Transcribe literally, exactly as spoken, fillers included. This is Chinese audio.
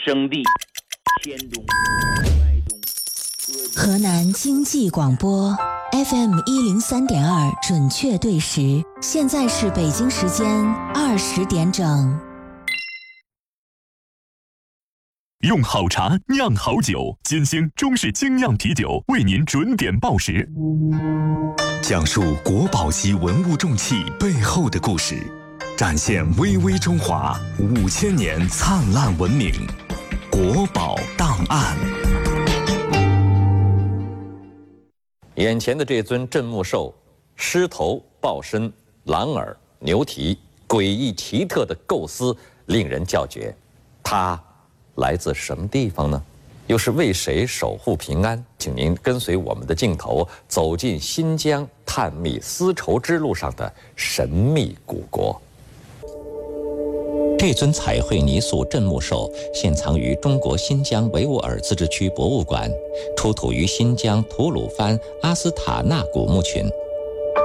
生地、天中、 河南经济广播 F M 一零三点二准确对时，现在是北京时间二十点整。 用好茶酿好酒，金星中式精酿啤酒为您准点报时， 讲述国宝级文物重器背后的故事，展现巍巍中华五千年灿烂文明。国宝档案。 眼前的这尊镇墓兽，狮头、豹身、狼耳、牛蹄，诡异奇特的构思令人叫绝。它来自什么地方呢？又是为谁守护平安？请您跟随我们的镜头，走进新疆探秘丝绸之路上的神秘古国。这尊彩绘泥塑镇墓兽现藏于中国新疆维吾尔自治区博物馆，出土于新疆吐鲁番阿斯塔纳古墓群。